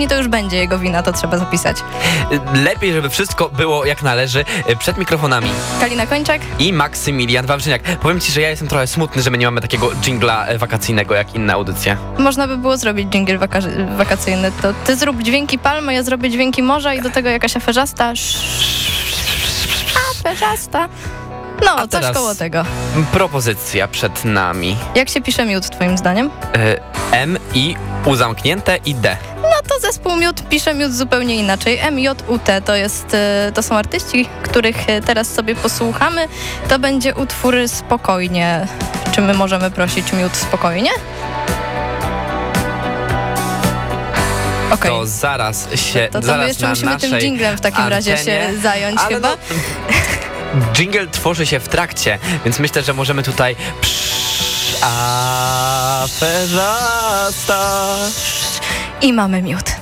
I to już będzie jego wina, to trzeba zapisać. Lepiej, żeby wszystko było jak należy. Przed mikrofonami Kalina Kończak. i Maksymilian Wawrzyniak. Powiem ci, że ja jestem trochę smutny, że my nie mamy takiego dżingla wakacyjnego jak inne audycje. Można by było zrobić dżingiel wakacyjny. To ty zrób dźwięki palmy, ja zrobię dźwięki morza i do tego jakaś aferzasta. Aferzasta. No, A coś teraz koło tego. propozycja przed nami. Jak się pisze miód twoim zdaniem? M, I, U zamknięte i D. No to zespół Miód pisze miód zupełnie inaczej. MJUT to są artyści, których teraz sobie posłuchamy. To będzie utwór Spokojnie. Czy my możemy prosić Miód Spokojnie? Okay. To zaraz się... To zaraz my jeszcze na musimy tym naszej dżinglem w takim razie się zająć ale chyba. No, dżingiel tworzy się w trakcie, więc myślę, że możemy tutaj... Aferzasta. I mamy miód.